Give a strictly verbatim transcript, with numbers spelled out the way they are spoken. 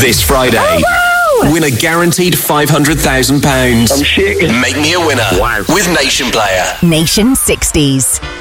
This Friday, oh, wow. win a guaranteed five hundred thousand pounds. I'm shaking. Make me a winner Wow. with Nation Player. Nation sixties.